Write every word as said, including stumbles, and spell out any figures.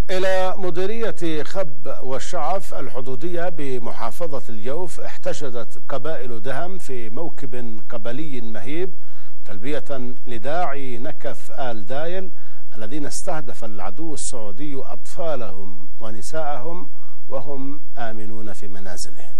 إلى مديرية خب والشعف الحدودية بمحافظة الجوف احتشدت قبائل دهم في موكب قبلي مهيب تلبية لداعي نكف آل دايل الذين استهدف العدو السعودي أطفالهم ونساءهم وهم آمنون في منازلهم.